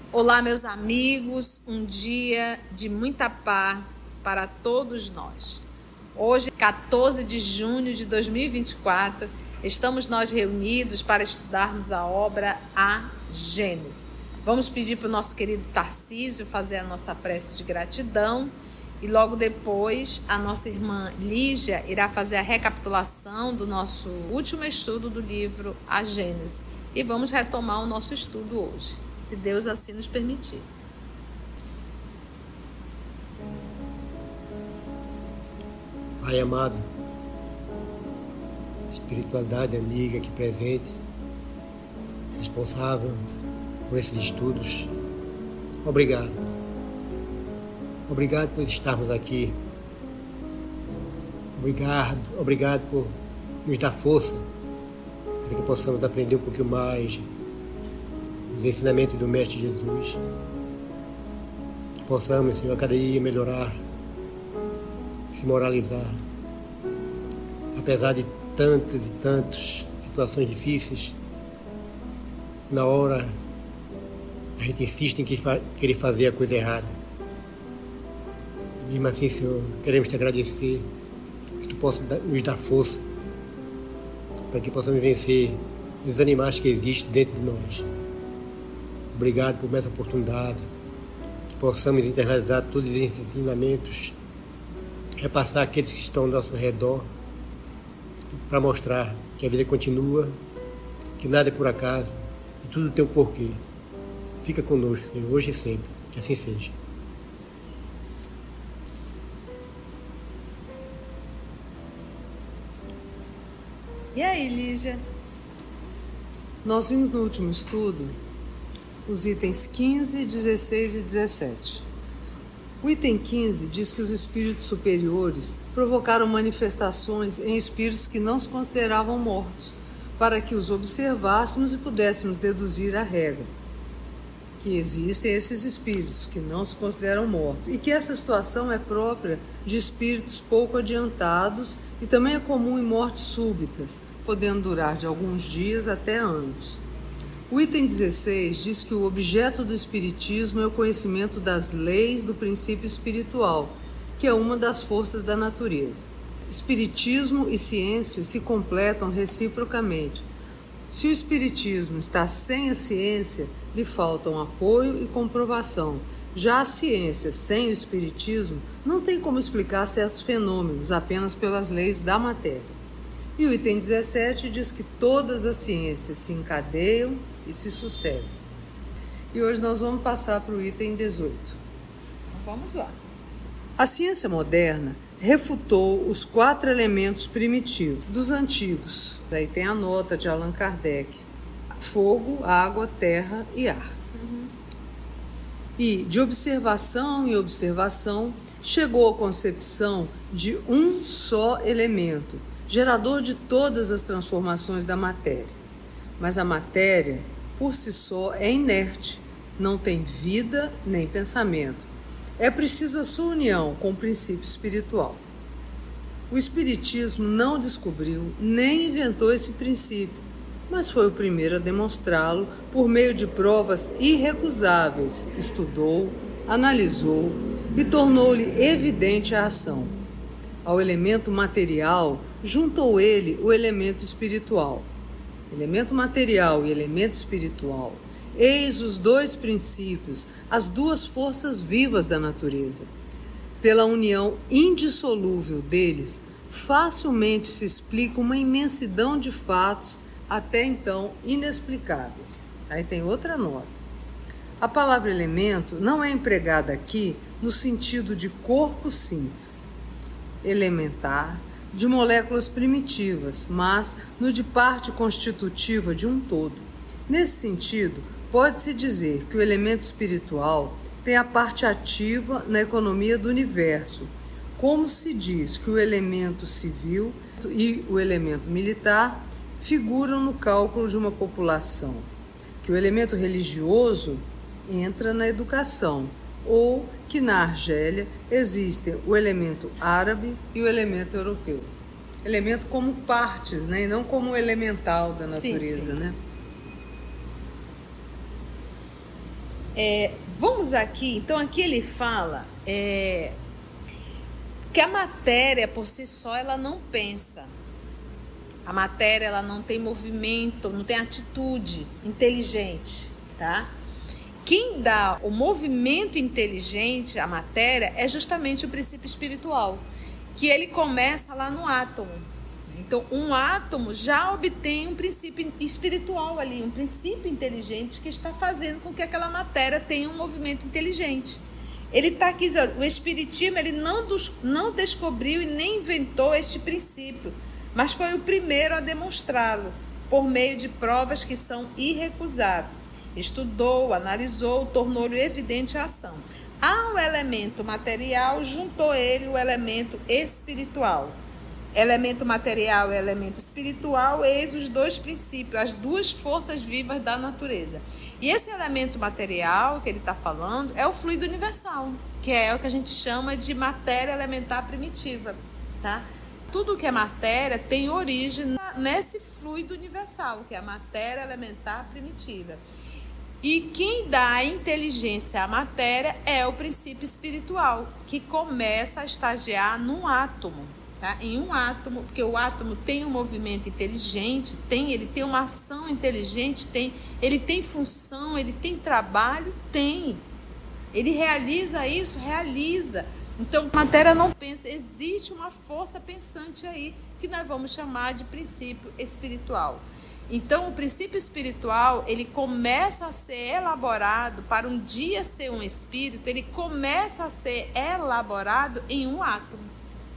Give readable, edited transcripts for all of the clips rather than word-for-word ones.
Olá, meus amigos, um dia de muita paz para todos nós. Hoje, 14 de junho de 2024, estamos nós reunidos para estudarmos a obra A Gênesis. Vamos pedir para o nosso querido Tarcísio fazer a nossa prece de gratidão e logo depois a nossa irmã Lígia irá fazer a recapitulação do nosso último estudo do livro A Gênesis e vamos retomar o nosso estudo hoje, se Deus assim nos permitir. Pai amado, espiritualidade amiga aqui presente, responsável por esses estudos, obrigado. Obrigado por estarmos aqui. Obrigado por nos dar força para que possamos aprender um pouquinho mais os ensinamentos do Mestre Jesus. Que possamos, Senhor, a cada dia melhorar, se moralizar. Apesar de tantas e tantas situações difíceis, na hora a gente insiste em querer fazer a coisa errada. Mesmo assim, Senhor, queremos te agradecer, que tu possa nos dar força para que possamos vencer os animais que existem dentro de nós. Obrigado por essa oportunidade, que possamos internalizar todos esses ensinamentos, repassar aqueles que estão ao nosso redor, para mostrar que a vida continua, que nada é por acaso e tudo tem um porquê. Fica conosco, Senhor, hoje e sempre, que assim seja. E aí, Lígia? Nós vimos no último estudo os itens 15, 16 e 17. O item 15 diz que os espíritos superiores provocaram manifestações em espíritos que não se consideravam mortos, para que os observássemos e pudéssemos deduzir a regra, que existem esses espíritos que não se consideram mortos, e que essa situação é própria de espíritos pouco adiantados e também é comum em mortes súbitas, podendo durar de alguns dias até anos. O item 16 diz que o objeto do espiritismo é o conhecimento das leis do princípio espiritual, que é uma das forças da natureza. Espiritismo e ciência se completam reciprocamente. Se o espiritismo está sem a ciência, lhe faltam apoio e comprovação. Já a ciência sem o espiritismo não tem como explicar certos fenômenos apenas pelas leis da matéria. E o item 17 diz que todas as ciências se encadeiam e se sucedem. E hoje nós vamos passar para o item 18. Então vamos lá. A ciência moderna refutou os 4 elementos primitivos dos antigos. Daí tem a nota de Allan Kardec: fogo, água, terra e ar. E de observação em observação chegou à concepção de um só elemento, gerador de todas as transformações da matéria. Mas a matéria, por si só, é inerte, não tem vida nem pensamento. É preciso a sua união com o princípio espiritual. O espiritismo não descobriu nem inventou esse princípio, mas foi o primeiro a demonstrá-lo por meio de provas irrecusáveis. Estudou, analisou e tornou-lhe evidente a ação. Ao elemento material, juntou ele o elemento espiritual. Elemento material e elemento espiritual, eis os 2 princípios, as 2 forças vivas da natureza. Pela união indissolúvel deles, facilmente se explica uma imensidão de fatos até então inexplicáveis. Aí tem outra nota. A palavra elemento não é empregada aqui no sentido de corpo simples, elementar, de moléculas primitivas, mas no de parte constitutiva de um todo. Nesse sentido, pode-se dizer que o elemento espiritual tem a parte ativa na economia do universo, como se diz que o elemento civil e o elemento militar figuram no cálculo de uma população, que o elemento religioso entra na educação, ou que na Argélia existem o elemento árabe e o elemento europeu. Elemento como partes, né? E não como elemental da natureza, sim. Né? Vamos aqui, então aqui ele fala que a matéria por si só ela não pensa. A matéria ela não tem movimento, não tem atitude inteligente, tá? Quem dá o movimento inteligente à matéria é justamente o princípio espiritual, que ele começa lá no átomo. Então, um átomo já obtém um princípio espiritual ali, um princípio inteligente que está fazendo com que aquela matéria tenha um movimento inteligente. Ele está aqui dizendo, o espiritismo ele não descobriu e nem inventou este princípio, mas foi o primeiro a demonstrá-lo, por meio de provas que são irrecusáveis. Estudou, analisou, tornou-lhe evidente a ação. Ao elemento material, juntou ele o elemento espiritual. Elemento material e elemento espiritual, eis os dois princípios, as duas forças vivas da natureza. E esse elemento material que ele está falando é o fluido universal, que é o que a gente chama de matéria elementar primitiva, tá? Tudo que é matéria tem origem nesse fluido universal, que é a matéria elementar primitiva. E quem dá a inteligência à matéria é o princípio espiritual, que começa a estagiar num átomo, tá? Em um átomo, porque o átomo tem um movimento inteligente, ele tem uma ação inteligente, ele tem função, ele tem trabalho, ele realiza isso, realiza. Então, a matéria não pensa, existe uma força pensante aí, que nós vamos chamar de princípio espiritual. Então, o princípio espiritual, ele começa a ser elaborado, para um dia ser um espírito, ele começa a ser elaborado em um átomo.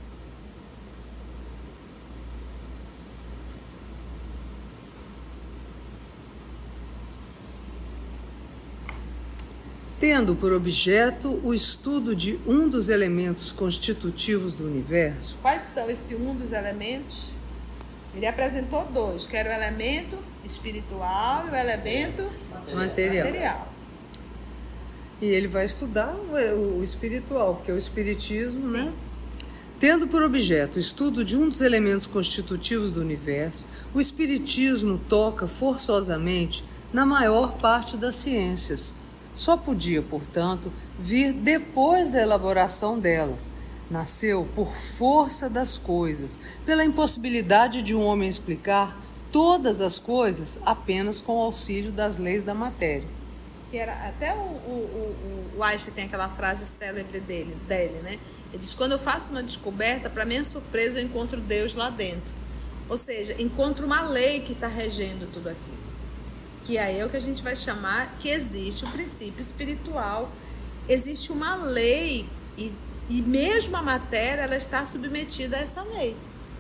Tendo por objeto o estudo de um dos elementos constitutivos do universo. Quais são esse um dos elementos? Ele apresentou dois, que era o elemento espiritual e o elemento material. E ele vai estudar o espiritual, porque é o espiritismo, né? Tendo por objeto o estudo de um dos elementos constitutivos do universo, o espiritismo toca forçosamente na maior parte das ciências. Só podia, portanto, vir depois da elaboração delas. Nasceu por força das coisas, pela impossibilidade de um homem explicar todas as coisas apenas com o auxílio das leis da matéria. Que era até o Einstein tem aquela frase célebre dele, né? Ele diz, quando eu faço uma descoberta, para minha surpresa eu encontro Deus lá dentro. Ou seja, encontro uma lei que está regendo tudo aquilo. Que aí é o que a gente vai chamar que existe o princípio espiritual, existe uma lei e mesmo a matéria ela está submetida a essa lei.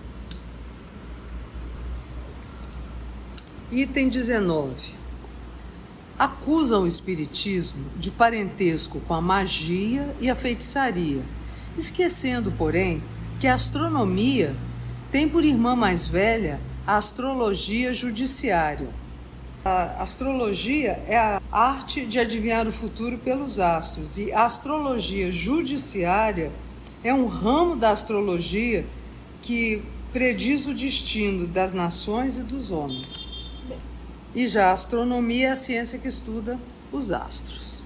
Item 19. Acusam o espiritismo de parentesco com a magia e a feitiçaria, esquecendo, porém, que a astronomia tem por irmã mais velha a astrologia judiciária. A astrologia é a arte de adivinhar o futuro pelos astros, e a astrologia judiciária é um ramo da astrologia que prediz o destino das nações e dos homens. E já a astronomia é a ciência que estuda os astros.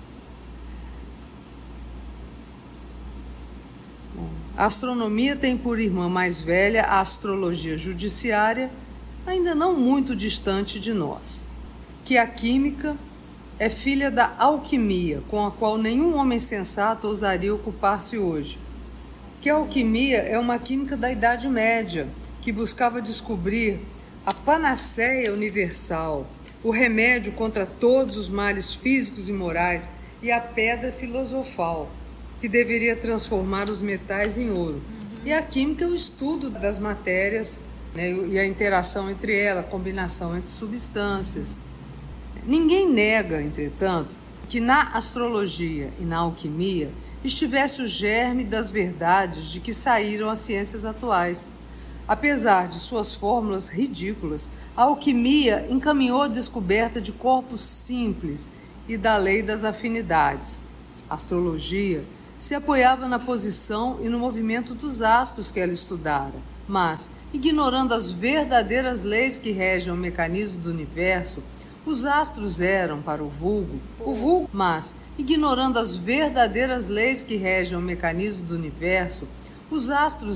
A astronomia tem por irmã mais velha a astrologia judiciária, ainda não muito distante de nós. Que a química é filha da alquimia, com a qual nenhum homem sensato ousaria ocupar-se hoje. Que a alquimia é uma química da Idade Média, que buscava descobrir a panaceia universal, o remédio contra todos os males físicos e morais e a pedra filosofal, que deveria transformar os metais em ouro. E a química é o estudo das matérias, né, e a interação entre elas, a combinação entre substâncias. Ninguém nega, entretanto, que na astrologia e na alquimia estivesse o germe das verdades de que saíram as ciências atuais. Apesar de suas fórmulas ridículas, a alquimia encaminhou a descoberta de corpos simples e da lei das afinidades. A astrologia se apoiava na posição e no movimento dos astros que ela estudara, mas, ignorando as verdadeiras leis que regem o mecanismo do universo, Os astros eram, para o vulgo, mas, ignorando as verdadeiras leis que regem o mecanismo do universo, os astros